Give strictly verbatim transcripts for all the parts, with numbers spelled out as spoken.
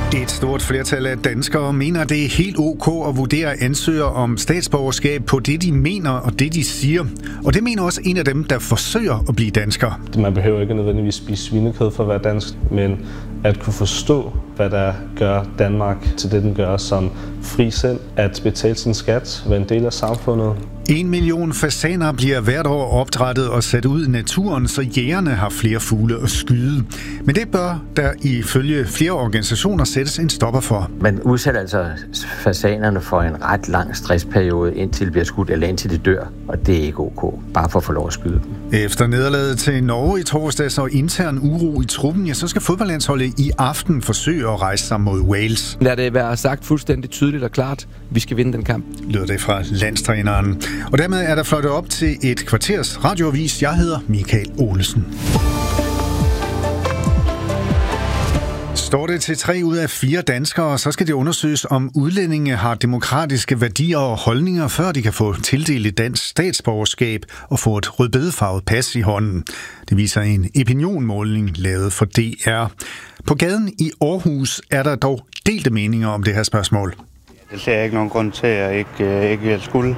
Et stort flertal af danskere mener, det er helt ok at vurdere ansøgere om statsborgerskab på det, de mener og det, de siger. Og det mener også en af dem, der forsøger at blive dansker. Man behøver ikke nødvendigvis spise svinekød for at være dansk, men at kunne forstå, hvad der gør Danmark til det, den gør som fri sind, at betale sin skat, være en del af samfundet. En million fasaner bliver hvert år opdrættet og sat ud i naturen, så jægerne har flere fugle at skyde. Men det bør der ifølge flere organisationer sættes en stopper for. Man udsætter altså fasanerne for en ret lang stressperiode, indtil de bliver skudt eller indtil de dør, og det er ikke ok, bare for at få lov at skyde dem. Efter nederlaget til Norge i torsdags og intern uro i truppen, ja, så skal fodboldlandsholdet i aften forsøge at rejse sig mod Wales. Lad det være sagt fuldstændig tydeligt og klart. Vi skal vinde den kamp. Lyder det fra landstræneren. Og dermed er der fløjtet op til et kvarters radioavis. Jeg hedder Michael Olesen. Står det til tre ud af fire danskere, så skal det undersøges, om udlændinge har demokratiske værdier og holdninger, før de kan få tildelt et dansk statsborgerskab og få et rødbedefarvet pas i hånden. Det viser en opinionmåling lavet for D R. På gaden i Aarhus er der dog delte meninger om det her spørgsmål. Det ser jeg ikke nogen grund til, at jeg ikke, ikke vil skulle.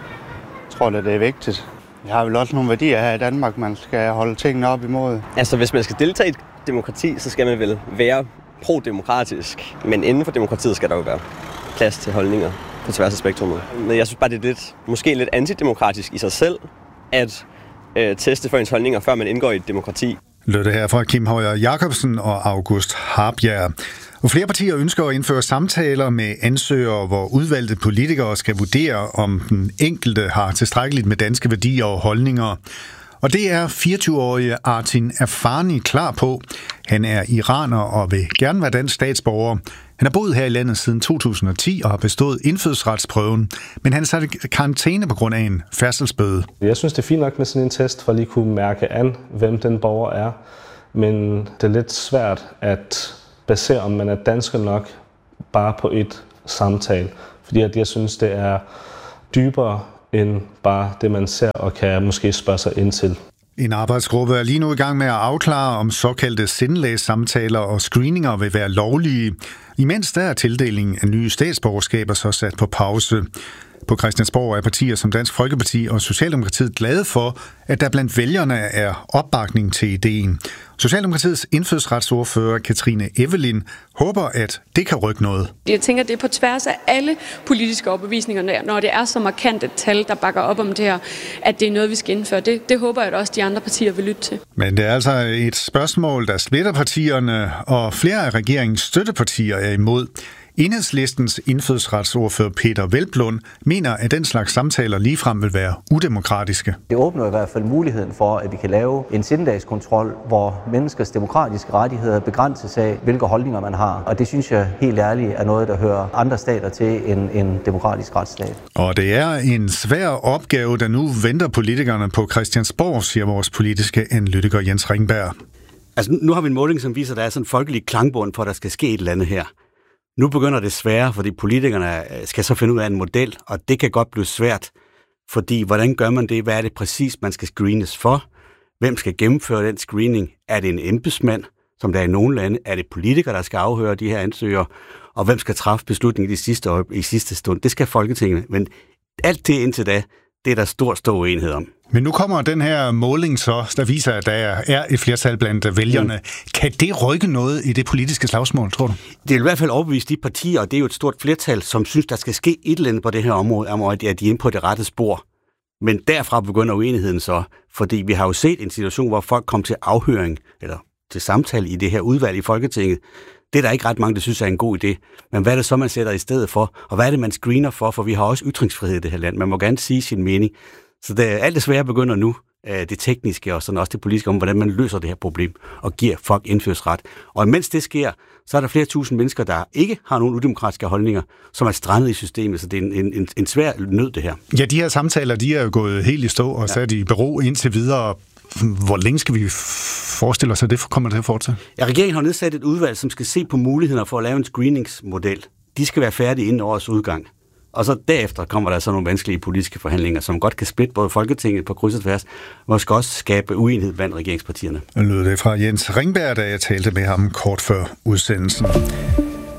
Jeg tror, at det er vigtigt. Jeg har vel også nogle værdier her i Danmark, man skal holde tingene op imod. Altså, hvis man skal deltage i et demokrati, så skal man vel være pro-demokratisk. Men inden for demokratiet skal der jo være plads til holdninger på tværs af spektrummet. Men jeg synes bare, det er lidt, måske lidt antidemokratisk i sig selv, at øh, teste for ens holdninger, før man indgår i et demokrati. Lød det her fra Kim Højer Jacobsen og August Harbjerg. Og flere partier ønsker at indføre samtaler med ansøgere, hvor udvalgte politikere skal vurdere, om den enkelte har tilstrækkeligt med danske værdier og holdninger. Og det er fireogtyve-årige Artin Afani klar på. Han er iraner og vil gerne være dansk statsborger. Han har boet her i landet siden to tusind og ti og har bestået indfødsretsprøven, men han er sat i karantæne på grund af en færdselsbøde. Jeg synes, det er fint nok med sådan en test, for at lige kunne mærke an, hvem den borger er. Men det er lidt svært at basere, om man er dansker nok, bare på et samtale. Fordi at jeg synes, det er dybere end bare det, man ser og kan måske spørge sig ind til. En arbejdsgruppe er lige nu i gang med at afklare, om såkaldte sindelagssamtaler og screeninger vil være lovlige. Imens der er tildelingen af nye statsborgerskaber så sat på pause. På Christiansborg er partier som Dansk Folkeparti og Socialdemokratiet glade for, at der blandt vælgerne er opbakning til ideen. Socialdemokratiets indfødsretsordfører Katrine Evelyn håber, at det kan rykke noget. Jeg tænker, det er på tværs af alle politiske overbevisninger, når det er så markant et tal, der bakker op om det her, at det er noget, vi skal indføre. Det, det håber jeg, at også de andre partier vil lytte til. Men det er altså et spørgsmål, der splitter partierne, og flere af regeringens støttepartier er imod. Enhedslistens indfødsretsordfører Peter Hvelplund mener, at den slags samtaler ligefrem vil være udemokratiske. Det åbner i hvert fald muligheden for, at vi kan lave en sindedagskontrol, hvor menneskers demokratiske rettigheder begrænses af, hvilke holdninger man har. Og det synes jeg helt ærligt er noget, der hører andre stater til en, en demokratisk retsstat. Og det er en svær opgave, der nu venter politikerne på Christiansborg, siger vores politiske analytiker Jens Ringberg. Altså nu har vi en måling, som viser, at der er sådan en folkelig klangbund for, at der skal ske et eller andet her. Nu begynder det svære, fordi politikerne skal så finde ud af en model, og det kan godt blive svært, fordi hvordan gør man det? Hvad er det præcis, man skal screenes for? Hvem skal gennemføre den screening? Er det en embedsmand, som der er i nogle lande? Er det politikere, der skal afhøre de her ansøgere? Og hvem skal træffe beslutningen i sidste, i sidste stund? Det skal Folketinget, men alt det indtil da, det er der stor, stor uenighed om. Men nu kommer den her måling så, der viser, at der er et flertal blandt vælgerne. Mm. Kan det rykke noget i det politiske slagsmål, tror du? Det er i hvert fald overbevist de partier, og det er jo et stort flertal, som synes, der skal ske et eller andet på det her område, at de er inde på det rette spor. Men derfra begynder uenigheden så, fordi vi har jo set en situation, hvor folk kom til afhøring, eller til samtale i det her udvalg i Folketinget. Det er der ikke ret mange, der synes er en god idé. Men hvad er det så, man sætter i stedet for? Og hvad er det, man screener for? For vi har også ytringsfrihed i det her land. Man må gerne sige sin mening. Så det, alt det svære begynder nu, det tekniske og sådan også det politiske, om hvordan man løser det her problem og giver folk indfødsret. Og imens det sker, så er der flere tusind mennesker, der ikke har nogen udemokratiske holdninger, som er strandet i systemet. Så det er en, en, en svær nød, det her. Ja, de her samtaler, de er jo gået helt i stå og sat i bero indtil videre. Hvor længe skal vi forestille os, at det kommer til at fortsætte? Ja, regeringen har nedsat et udvalg, som skal se på mulighederne for at lave en screeningsmodel. De skal være færdige inden årets udgang. Og så derefter kommer der så nogle vanskelige politiske forhandlinger, som godt kan splitte både Folketinget på kryds og tværs, og skal også skabe uenighed blandt regeringspartierne. Nu lød det fra Jens Ringberg, da jeg talte med ham kort før udsendelsen.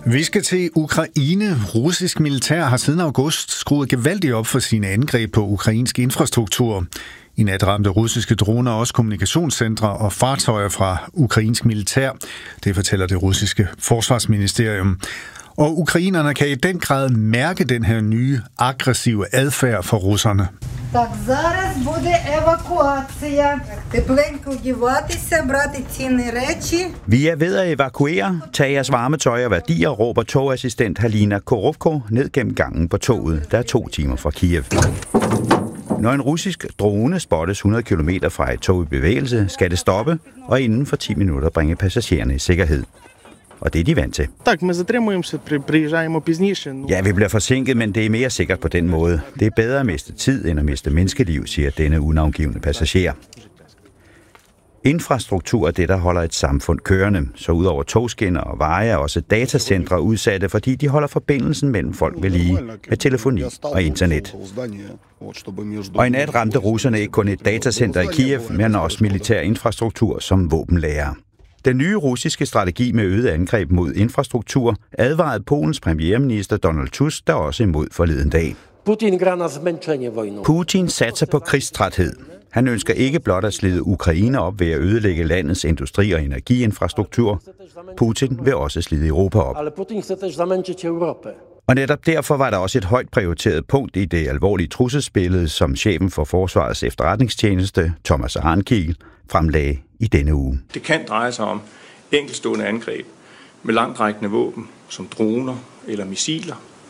Vi skal til Ukraine. Russisk militær har siden august skruet gevaldigt op for sine angreb på ukrainsk infrastruktur. I nat ramte russiske droner også kommunikationscentre og fartøjer fra ukrainsk militær. Det fortæller det russiske forsvarsministerium. Og ukrainerne kan i den grad mærke den her nye aggressive adfærd fra russerne. Так, зараз буде евакуація. Тепленько вдіватися, брати цінні речі. Vi er ved at evakuere. Tag jeres varmetøj og værdier, råber togassistent Halina Korovko ned gennem gangen på toget, der er to timer fra Kiev. Når en russisk drone spottes hundrede kilometer fra et tog i bevægelse, skal det stoppe og inden for ti minutter bringe passagererne i sikkerhed. Og det er de vant til. Tak, ми затримуємося, приїжджаємо пізніше. Ja, vi bliver forsinket, men det er mere sikkert på den måde. Det er bedre at miste tid, end at miste menneskeliv, siger denne unavngivne passager. Infrastruktur er det, der holder et samfund kørende. Så udover togskinner og veje er også datacentre udsatte, fordi de holder forbindelsen mellem folk ved lige med telefoni og internet. Og i nat ramte russerne ikke kun et datacenter i Kiev, men også militær infrastruktur som våbenlager. Den nye russiske strategi med øget angreb mod infrastruktur advarede Polens premierminister Donald Tusk der også imod forleden dag. Putin satser på krigstræthed. Han ønsker ikke blot at slide Ukraine op ved at ødelægge landets industri- og energiinfrastruktur. Putin vil også slide Europa op. Og netop derfor var der også et højt prioriteret punkt i det alvorlige trusselsbillede, som chefen for Forsvarets efterretningstjeneste, Thomas Arnkiel, fremlagde i denne uge. Det kan dreje sig om enkeltstående angreb med langtrækkende våben, som droner eller missiler,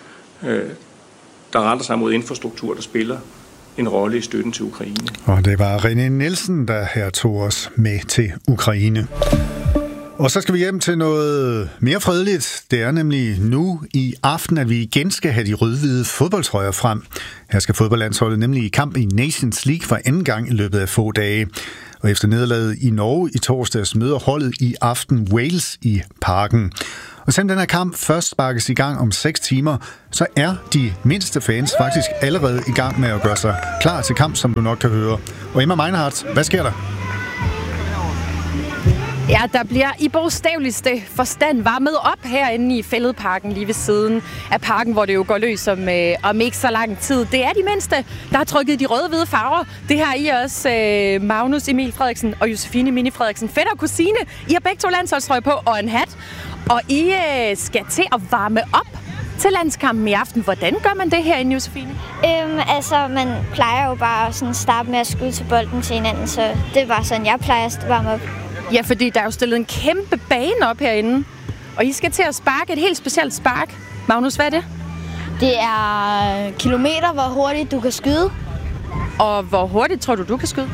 der retter sig mod infrastruktur, der spiller en rolle i støtten til Ukraine. Og det var René Nielsen, der her tog os med til Ukraine. Og så skal vi hjem til noget mere fredeligt. Det er nemlig nu i aften, at vi igen skal have de rød-hvide fodboldtrøjer frem. Her skal fodboldlandsholdet nemlig i kamp i Nations League for anden gang i løbet af få dage. Og efter nederlaget i Norge i torsdags møder holdet i aften Wales i Parken. Og selvom den her kamp først sparkes i gang om seks timer, så er de mindste fans faktisk allerede i gang med at gøre sig klar til kamp, som du nok kan høre. Og Emma Meinhardt, hvad sker der? Ja, der bliver i bogstaveligste forstand varmet op herinde i Fælledparken lige ved siden af parken, hvor det jo går løs om, øh, om ikke så lang tid. Det er de mindste, der har trykket de røde-hvide farver. Det har I også øh, Magnus Emil Frederiksen og Josefine Mini Frederiksen. Fætter og kusine. I har begge to landsholdstrøje på og en hat. Og I øh, skal til at varme op til landskampen i aften. Hvordan gør man det herinde, Josefine? Øhm, altså, man plejer jo bare at sådan starte med at skyde til bolden til hinanden, så det var sådan, jeg plejer at varme op. Ja, fordi der er jo stillet en kæmpe bane op herinde, og I skal til at sparke et helt specielt spark. Magnus, hvad er det? Det er kilometer, hvor hurtigt du kan skyde. Og hvor hurtigt tror du, du kan skyde?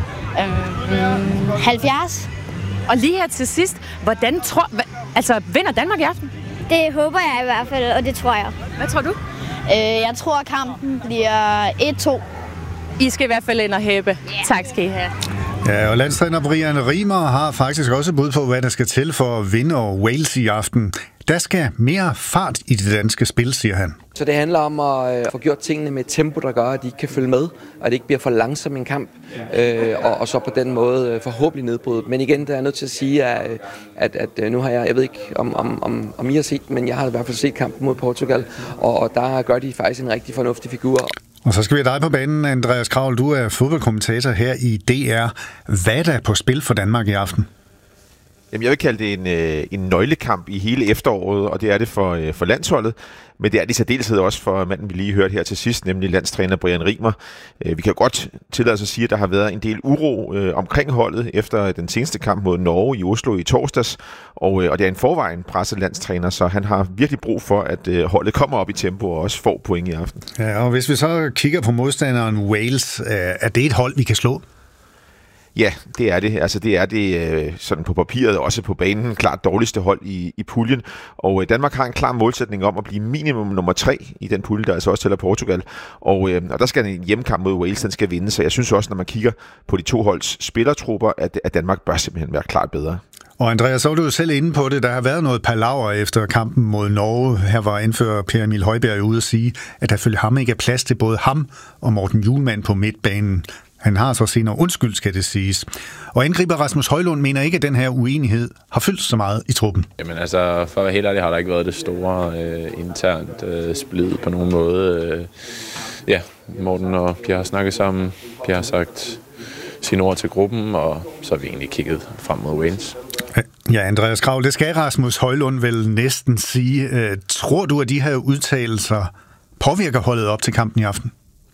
Øhm, halvfjerds. Og lige her til sidst, hvordan tror... Altså, vinder Danmark i aften? Det håber jeg i hvert fald, og det tror jeg. Hvad tror du? Øh, jeg tror, at kampen bliver et to. I skal i hvert fald ind og hæppe. Yeah. Tak skal I have. Ja, og landstræner Brian Riemer har faktisk også bud på, hvad der skal til for at vinde over Wales i aften. Der skal mere fart i det danske spil, siger han. Så det handler om at øh, få gjort tingene med et tempo, der gør, at de ikke kan følge med, og det ikke bliver for langsom en kamp, øh, og, og så på den måde øh, forhåbentlig nedbrydet. Men igen, der er jeg nødt til at sige, at, at, at nu har jeg, jeg ved ikke om, om, om, om I har set, men jeg har i hvert fald set kampen mod Portugal, og, og der gør de faktisk en rigtig fornuftig figur. Og så skal vi have dig på banen, Andreas Kravl. Du er fodboldkommentator her i D R. Hvad er der på spil for Danmark i aften? Jamen, jeg vil kalde det en, en nøglekamp i hele efteråret, og det er det for, for landsholdet. Men det er det i særdeleshed også for manden, vi lige hørte her til sidst, nemlig landstræner Brian Riemer. Vi kan jo godt tillade os at sige, at der har været en del uro øh, omkring holdet efter den seneste kamp mod Norge i Oslo i torsdags. Og, øh, og det er en forvejen presset landstræner, så han har virkelig brug for, at øh, holdet kommer op i tempo og også får point i aften. Ja, og hvis vi så kigger på modstanderen Wales, øh, er det et hold, vi kan slå? Ja, det er det. Altså det er det sådan på papiret, også på banen, klart dårligste hold i, i puljen. Og Danmark har en klar målsætning om at blive minimum nummer tre i den pulje, der altså også tæller Portugal. Og, og der skal en hjemmekamp mod Wales, den skal vinde. Så jeg synes også, når man kigger på de to holds spillertrupper, at, at Danmark bør simpelthen være klart bedre. Og Andreas, så var du jo selv inde på det. Der har været noget palaver efter kampen mod Norge. Her var anfører Per Emil Højbjerg ude at sige, at der følge ham ikke er plads til både ham og Morten Hjulmand på midtbanen. Han har så senere undskyld, skal det siges. Og angriber Rasmus Højlund mener ikke, at den her uenighed har fyldt så meget i truppen. Jamen altså, for at være helt ærlig, har der ikke været det store øh, internt øh, splid på nogen måde. Øh, ja, Morten og Pierre har snakket sammen. Pierre har sagt sine ord til gruppen, og så har vi egentlig kigget frem mod Wales. Ja, Andreas Krav, det skal Rasmus Højlund vel næsten sige. Øh, tror du, at de her udtalelser påvirker holdet op til kampen i aften?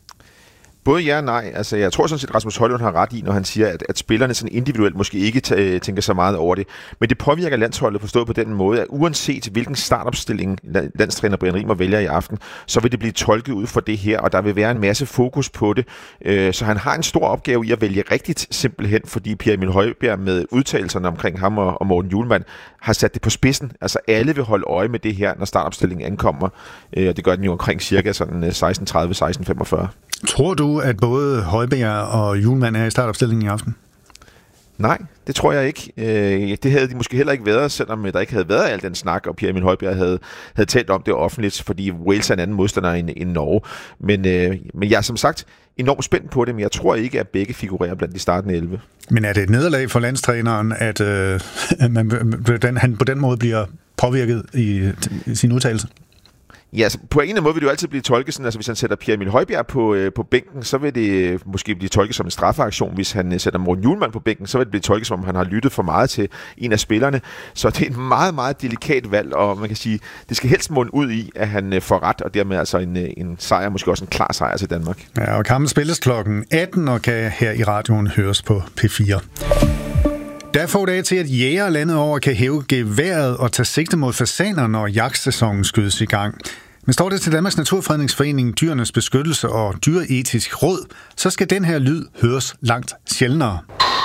Både ja og nej. Altså, jeg tror sådan set, at Rasmus Højlund har ret i, når han siger, at, at spillerne sådan individuelt måske ikke t- tænker så meget over det. Men det påvirker landsholdet forstået på den måde, at uanset hvilken startopstilling landstræner Brian Rimer vælger i aften, så vil det blive tolket ud for det her, og der vil være en masse fokus på det. Så han har en stor opgave i at vælge rigtigt simpelthen, fordi Pierre Emil Højbjerg med udtalelserne omkring ham og Morten Hjulmand har sat det på spidsen. Altså alle vil holde øje med det her, når startopstillingen ankommer. Og det gør den jo omkring cirka sådan seksten tredive seksten femogfyrre. Tror du, at både Højbjerg og Hjulmand er i startopstillingen i aften? Nej, det tror jeg ikke. Det havde de måske heller ikke været, selvom der ikke havde været al den snak, og Pierre Emil Højbjerg havde, havde talt om det offentligt, fordi Wales er en anden modstander end, end Norge. Men, men jeg er som sagt enormt spændt på det, men jeg tror ikke, at begge figurerer blandt de startende elleve. Men er det et nederlag for landstræneren, at øh, man, den, han på den måde bliver påvirket i, i sin udtalelse? Ja, altså, på en eller anden måde vil det jo altid blive tolket sådan, altså hvis han sætter Pierre Emil Højbjerg på, øh, på bænken, så vil det måske blive tolket som en straffeaktion. Hvis han øh, sætter Morten Hjulmand på bænken, så vil det blive tolket som, om han har lyttet for meget til en af spillerne. Så det er et meget, meget delikat valg, og man kan sige, det skal helst munde ud i, at han øh, får ret, og dermed altså en, øh, en sejr, måske også en klar sejr til Danmark. Ja, og kampen spilles klokken atten, og kan her i radioen høres på P fire. Der er få dage til, at jæger landet over kan hæve geværet og tage sigte mod fasaner, når jagtsæsonen skydes i gang. Men står det til Danmarks Naturfredningsforening, Dyrenes Beskyttelse og Dyreetisk Råd, så skal den her lyd høres langt sjældnere.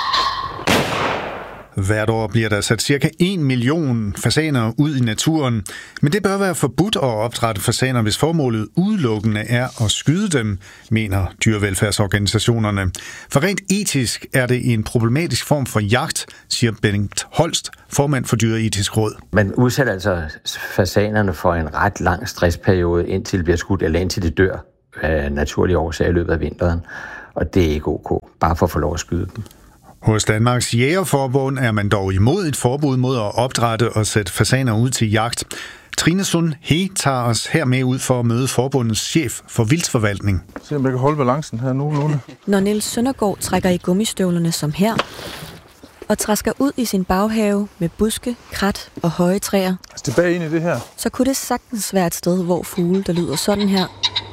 Hvert år bliver der sat cirka en million fasaner ud i naturen, men det bør være forbudt at opdrætte fasaner, hvis formålet udelukkende er at skyde dem, mener dyrevelfærdsorganisationerne. For rent etisk er det en problematisk form for jagt, siger Bengt Holst, formand for Dyreetisk Råd. Man udsætter altså fasanerne for en ret lang stressperiode, indtil det bliver skudt, eller indtil det dør af naturlige årsager i løbet af vinteren, og det er ikke ok, bare for at få lov at skyde dem. Hos Danmarks Jægerforbund er man dog imod et forbud mod at opdrætte og sætte fasaner ud til jagt. Trine Sund He tager os her med ud for at møde forbundets chef for vildtforvaltning. Se om jeg kan holde balancen her nogenlunde. Når Niels Søndergaard trækker i gummistøvlerne som her, og træsker ud i sin baghave med buske, krat og høje træer, altså tilbage ind i det her, så kunne det sagtens være et sted, hvor fugle, der lyder sådan her,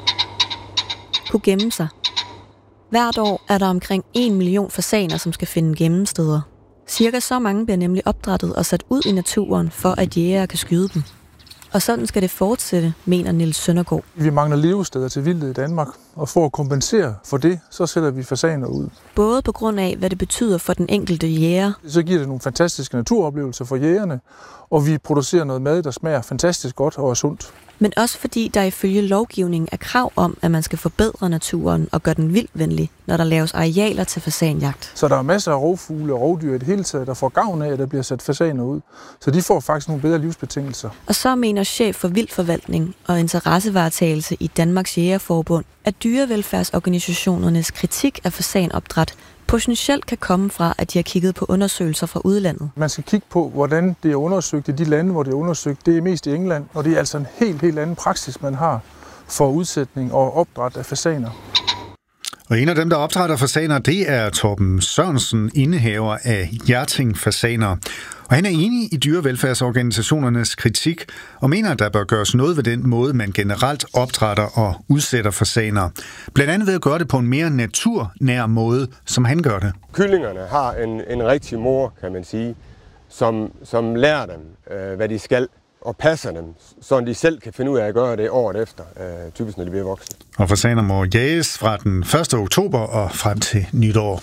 kunne gemme sig. Hvert år er der omkring en million fasaner, som skal finde gemmesteder. Cirka så mange bliver nemlig opdrættet og sat ud i naturen, for at jægere kan skyde dem. Og sådan skal det fortsætte, mener Niels Søndergaard. Vi mangler levesteder til vildtet i Danmark, og for at kompensere for det, så sætter vi fasaner ud. Både på grund af, hvad det betyder for den enkelte jæger. Så giver det nogle fantastiske naturoplevelser for jægerne, og vi producerer noget mad, der smager fantastisk godt og er sundt. Men også fordi der ifølge lovgivningen er krav om, at man skal forbedre naturen og gøre den vildvenlig, når der laves arealer til fasanjagt. Så der er masser af rovfugle og rovdyr i det hele taget, der får gavn af, at der bliver sat fasaner ud. Så de får faktisk nogle bedre livsbetingelser. Og så mener chef for vildtforvaltning og interessevaretagelse i Danmarks Jægerforbund, at dyrevelfærdsorganisationernes kritik af fasanopdræt potentielt kan komme fra, at de har kigget på undersøgelser fra udlandet. Man skal kigge på, hvordan det er undersøgt i de lande, hvor det er undersøgt. Det er mest i England, og det er altså en helt, helt anden praksis, man har for udsætning og opdræt af fasaner. Og en af dem, der opdrætter fasaner, det er Torben Sørensen, indehaver af Hjerting Fasaner. Og han er enig i dyrevelfærdsorganisationernes kritik og mener, at der bør gøres noget ved den måde, man generelt opdrætter og udsætter fasaner. Blandt andet ved at gøre det på en mere naturnær måde, som han gør det. Kyllingerne har en, en rigtig mor, kan man sige, som, som lærer dem, øh, hvad de skal, og passer dem, så de selv kan finde ud af at gøre det året efter, øh, typisk når de bliver voksne. Og fasaner må jages fra den første oktober og frem til nytår.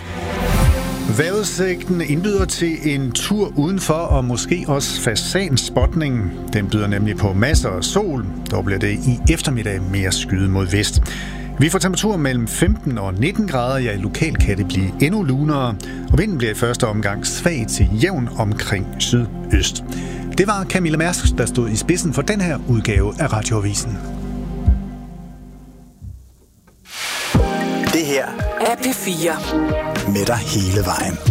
Vejrudsigten indbyder til en tur udenfor og måske også fasanspotning. Den byder nemlig på masser af sol. Dog bliver det i eftermiddag mere skyet mod vest. Vi får temperaturer mellem femten og nitten grader. Ja, lokalt kan det blive endnu lunere. Og vinden bliver i første omgang svag til jævn omkring sydøst. Det var Camilla Mærsk, der stod i spidsen for den her udgave af Radioavisen. Det her er P P fire. Med dig hele vejen.